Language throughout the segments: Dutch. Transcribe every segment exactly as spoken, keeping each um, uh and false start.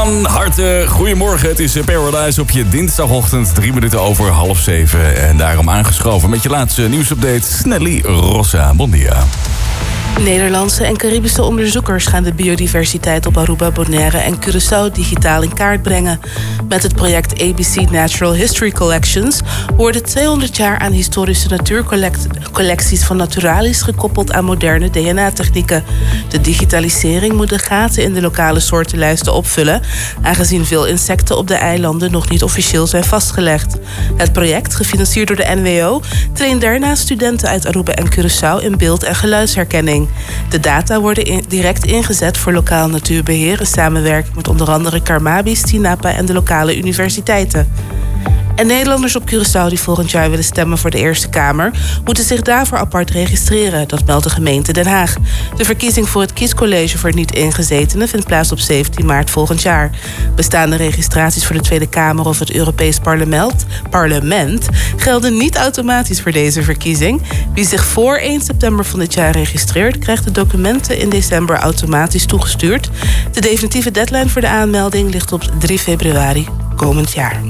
Van harte goedemorgen. Het is Paradise op je dinsdagochtend, drie minuten over half zeven. En daarom aangeschoven met je laatste nieuwsupdate, Nelly Rossa. Bon dia. Nederlandse en Caribische onderzoekers gaan de biodiversiteit op Aruba, Bonaire en Curaçao digitaal in kaart brengen. Met het project A B C Natural History Collections worden tweehonderd jaar aan historische natuurcollecties van naturalis gekoppeld aan moderne D N A-technieken. De digitalisering moet de gaten in de lokale soortenlijsten opvullen, aangezien veel insecten op de eilanden nog niet officieel zijn vastgelegd. Het project, gefinancierd door de N W O, traint daarna studenten uit Aruba en Curaçao in beeld- en geluidsherkenning. De data worden in, direct ingezet voor lokaal natuurbeheer in samenwerking met onder andere Carmabis, Tinapa en de lokale universiteiten. En Nederlanders op Curaçao die volgend jaar willen stemmen voor de Eerste Kamer moeten zich daarvoor apart registreren. Dat meldt de gemeente Den Haag. De verkiezing voor het kiescollege voor niet-ingezetenen vindt plaats op zeventien maart volgend jaar. Bestaande registraties voor de Tweede Kamer of het Europees Parlement, parlement gelden niet automatisch voor deze verkiezing. Wie zich voor één september van dit jaar registreert, krijgt de documenten in december automatisch toegestuurd. De definitieve deadline voor de aanmelding ligt op drie februari komend jaar.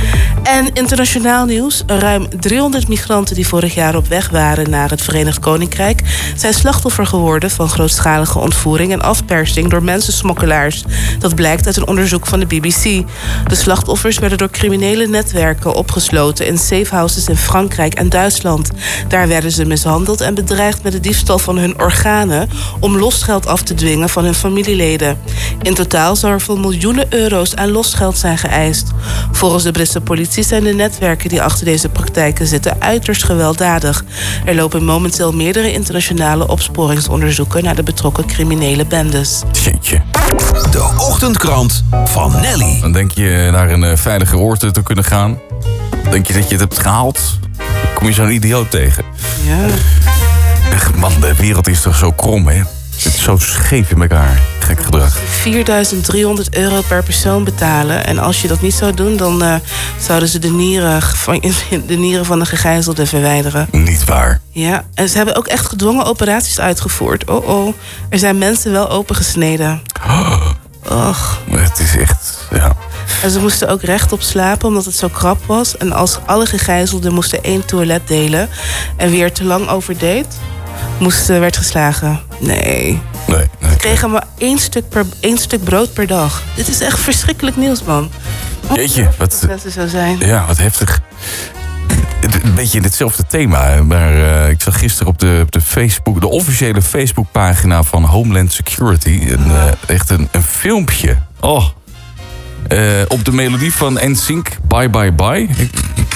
En internationaal nieuws. Ruim driehonderd migranten die vorig jaar op weg waren naar het Verenigd Koninkrijk zijn slachtoffer geworden van grootschalige ontvoering en afpersing door mensensmokkelaars. Dat blijkt uit een onderzoek van de B B C. De slachtoffers werden door criminele netwerken opgesloten in safehouses in Frankrijk en Duitsland. Daar werden ze mishandeld en bedreigd met de diefstal van hun organen om losgeld af te dwingen van hun familieleden. In totaal zou er veel miljoenen euro's aan losgeld zijn geëist. Volgens de Britse politie zijn de netwerken die achter deze praktijken zitten uiterst gewelddadig. Er lopen momenteel meerdere internationale opsporingsonderzoeken naar de betrokken criminele bendes. Jeetje. De ochtendkrant van Nelly. Dan denk je naar een veilige oord te kunnen gaan. Denk je dat je het hebt gehaald. Dan kom je zo'n idioot tegen. Ja. Echt, man, de wereld is toch zo krom, hè? Het is zo scheef in elkaar. Gek gedrag. vierduizend driehonderd euro per persoon betalen. En als je dat niet zou doen, dan uh, zouden ze de nieren van, de nieren van de gegijzelden verwijderen. Niet waar. Ja, en ze hebben ook echt gedwongen operaties uitgevoerd. Oh oh, er zijn mensen wel opengesneden. Och. Het is echt, ja. En ze moesten ook rechtop slapen omdat het zo krap was. En als alle gegijzelden moesten één toilet delen en wie er te lang over deed, moest, werd geslagen. Nee. Nee, nee. Ze kregen maar één stuk, per, één stuk brood per dag. Dit is echt verschrikkelijk nieuws, man. Jeetje, wat... Dat mensen zo zijn. Ja, wat heftig. Een beetje in hetzelfde thema. Maar uh, ik zag gisteren op de, op de Facebook, de officiële Facebookpagina van Homeland Security. Een, uh, echt een, een filmpje. Oh. Uh, op de melodie van N Sync, Bye Bye Bye. Ik...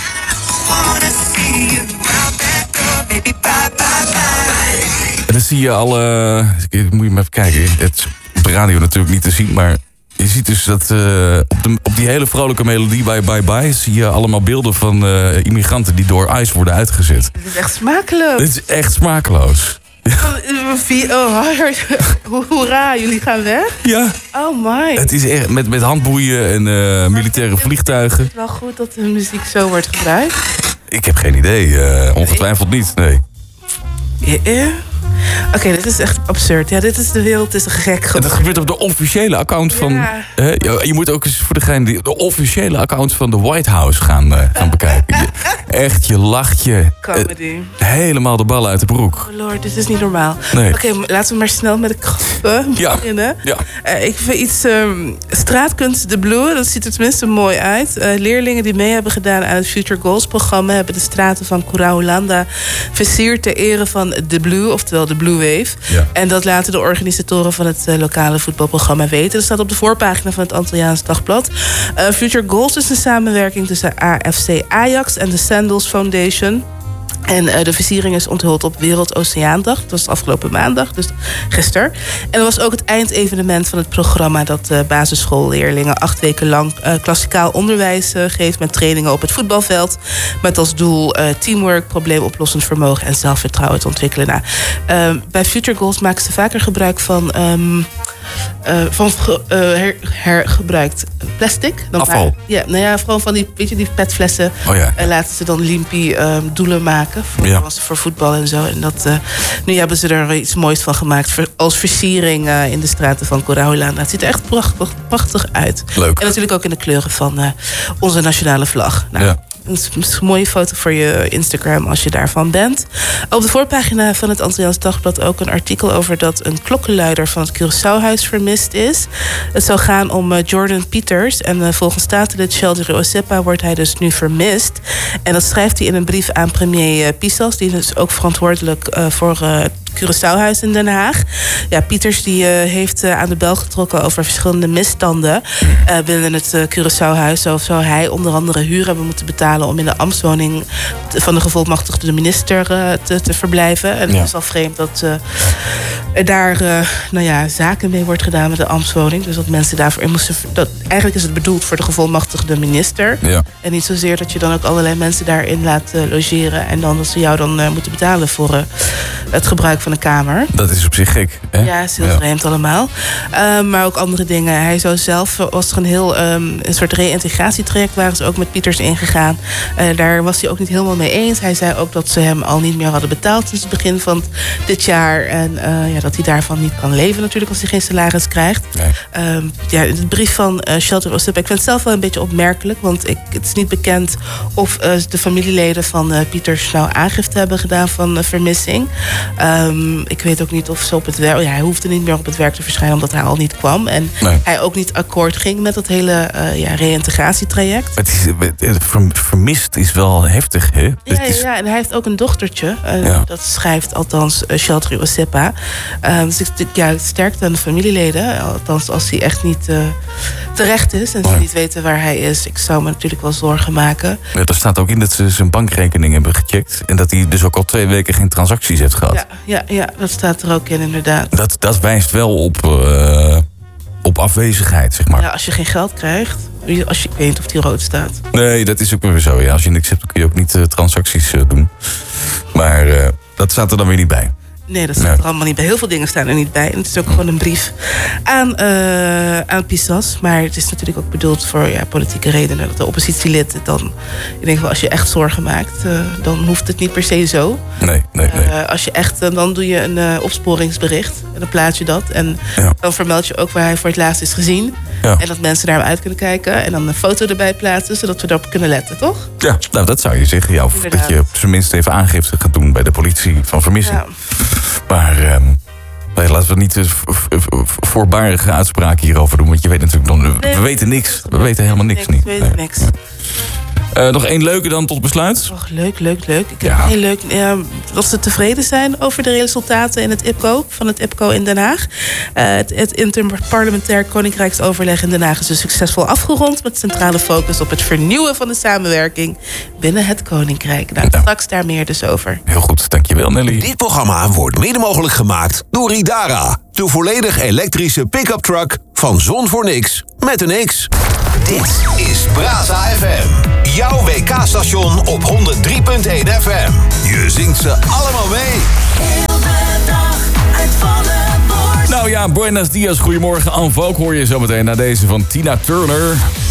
En dan zie je alle... Moet je maar even kijken. Het is op de radio natuurlijk niet te zien, maar je ziet dus dat uh, op, de, op die hele vrolijke melodie Bye Bye Bye zie je allemaal beelden van uh, immigranten die door ICE worden uitgezet. Dit is echt smakeloos. Dit is echt smakeloos. Oh, hoera, jullie gaan weg? Ja. Oh my. Het is echt met, met handboeien en uh, militaire vliegtuigen. Het is wel goed dat de muziek zo wordt gebruikt. Ik heb geen idee. Uh, ongetwijfeld niet, nee. Yeah. Oké, okay, dit is echt absurd. Ja, dit is de wereld, het is gek geworden. En dat gebeurt op de officiële account van... Ja. Hè, je moet ook eens voor degene de officiële account van de White House gaan, uh, gaan bekijken. Je, echt, je lacht je Comedy. Uh, helemaal de ballen uit de broek. Oh lord, dit is niet normaal. Nee. Oké, okay, laten we maar snel met de grappen ja. beginnen. Ja. Uh, ik vind iets... Um, straatkunst de Blue, dat ziet er tenminste mooi uit. Uh, leerlingen die mee hebben gedaan aan het Future Goals programma hebben de straten van Cura Holanda versierd ter ere van de Blue, oftewel de Blue Wave. Ja. En dat laten de organisatoren van het uh, lokale voetbalprogramma weten. Dat staat op de voorpagina van het Antilliaans Dagblad. Uh, Future Goals is een samenwerking tussen A F C Ajax en de Sandals Foundation. En uh, de versiering is onthuld op Wereld-Oceaandag. Dat was afgelopen maandag, dus gisteren. En dat was ook het eindevenement van het programma dat uh, basisschoolleerlingen acht weken lang uh, klassikaal onderwijs uh, geeft met trainingen op het voetbalveld. Met als doel uh, teamwork, probleemoplossend vermogen en zelfvertrouwen te ontwikkelen. Nou, uh, bij Future Goals maken ze vaker gebruik van Um, uh, van uh, her, hergebruikt plastic. Dan Afval? Maar, ja, nou ja, vooral van die, weet je, die petflessen. Oh ja. Uh, laten ze dan limpie uh, doelen maken. Voor, ja. voor voetbal en zo. En dat, uh, nu hebben ze er iets moois van gemaakt. Voor, als versiering uh, in de straten van Corahuila. Het ziet er echt prachtig, prachtig uit. Leuk. En natuurlijk ook in de kleuren van uh, onze nationale vlag. Nou, ja. Dat is een mooie foto voor je Instagram als je daarvan bent. Op de voorpagina van het Antilliaans Dagblad ook een artikel over dat een klokkenluider van het Curaçao-huis vermist is. Het zou gaan om uh, Jordan Peters. En uh, volgens staatslid Sheldry Osepa wordt hij dus nu vermist. En dat schrijft hij in een brief aan premier uh, Pisas. Die is dus ook verantwoordelijk uh, voor uh, het Curaçao-huis in Den Haag. Ja, Pieters die, uh, heeft uh, aan de bel getrokken over verschillende misstanden uh, binnen het uh, Curaçao-huis. Zo zou hij onder andere huur hebben moeten betalen om in de ambtswoning van de gevolmachtigde minister uh, te, te verblijven. En het ja. is al vreemd dat uh, er daar uh, nou ja, zaken mee wordt gedaan met de ambtswoning. Dus dat mensen daarvoor in moesten. Dat, eigenlijk is het bedoeld voor de gevolmachtigde minister. Ja. En niet zozeer dat je dan ook allerlei mensen daarin laat uh, logeren. En dan dat ze jou dan uh, moeten betalen voor uh, het gebruik van een kamer. Dat is op zich gek. Hè? Ja, is heel ja. vreemd allemaal. Uh, maar ook andere dingen. Hij zou zelf, was er een heel um, een soort reïntegratietraject, waren ze ook met Pieters ingegaan. Uh, daar was hij ook niet helemaal mee eens. Hij zei ook dat ze hem al niet meer hadden betaald sinds het begin van dit jaar. En uh, ja, dat hij daarvan niet kan leven natuurlijk als hij geen salaris krijgt. Nee. Uh, ja, de brief van uh, Sheldry Osepa, ik vind het zelf wel een beetje opmerkelijk. Want ik, het is niet bekend of uh, de familieleden van uh, Pieters nou aangifte hebben gedaan van uh, vermissing. Um, ik weet ook niet of ze op het werk... Ja, hij hoefde niet meer op het werk te verschijnen omdat hij al niet kwam. En nee. hij ook niet akkoord ging met dat hele uh, ja, reïntegratietraject. Het is, het vermist is wel heftig, hè? Ja, is... ja, en hij heeft ook een dochtertje. Uh, ja. Dat schrijft althans uh, Sheldry Osepa. Uh, dus ik, ja, sterkte aan de familieleden. Althans, als hij echt niet uh, terecht is en ze ja. niet weten waar hij is. Ik zou me natuurlijk wel zorgen maken. Ja, er staat ook in dat ze zijn bankrekening hebben gecheckt. En dat hij dus ook al twee weken geen transacties heeft gehad. Ja, ja, ja, dat staat er ook in, inderdaad. Dat, dat wijst wel op, uh, op afwezigheid, zeg maar. Ja, als je geen geld krijgt. Als je, ik weet niet of die rood staat. Nee, dat is ook weer zo. Ja. Als je niks hebt, dan kun je ook niet uh, transacties uh, doen. Maar uh, dat staat er dan weer niet bij. Nee, dat staat nee. er allemaal niet bij. Heel veel dingen staan er niet bij. En het is ook gewoon een brief aan, uh, aan Pisas. Maar het is natuurlijk ook bedoeld voor ja, politieke redenen. Dat de oppositielid dan... Ik denk wel, als je echt zorgen maakt, uh, dan hoeft het niet per se zo. Nee, nee, nee. Uh, als je echt, uh, dan doe je een uh, opsporingsbericht. En dan plaats je dat. En ja. dan vermeld je ook waar hij voor het laatst is gezien. Ja. En dat mensen naar hem uit kunnen kijken. En dan een foto erbij plaatsen, zodat we erop kunnen letten, toch? Ja, nou dat zou je zeggen. Ja, of Inderdaad. Dat je op zijn minst even aangifte gaat doen bij de politie van vermissing. Ja. Maar um, nee, laten we niet uh, voorbarige uitspraken hierover doen. Want je weet natuurlijk nog... Nee, we weten niks. We weten helemaal niks. niks niet. We weten niks. Nee. Uh, nog één leuke dan tot besluit. Och, leuk, leuk, leuk. Ik heb ja. heel leuk uh, dat ze tevreden zijn over de resultaten in het I P C O, van het I P C O in Den Haag. Uh, het, het interparlementair Koninkrijksoverleg in Den Haag is dus succesvol afgerond met centrale focus op het vernieuwen van de samenwerking binnen het Koninkrijk. Nou, ja. straks daar meer dus over. Heel goed, dankjewel Nelly. Dit programma wordt mede mogelijk gemaakt door Idara. De volledig elektrische pick-up truck van Zon voor Niks met een X. Dit is Brasa F M. Jouw W K-station op honderd drie punt één F M. Je zingt ze allemaal mee. Heel de dag uit volle borst. Nou ja, buenos dias, goedemorgen. En Valk hoor je zometeen naar deze van Tina Turner.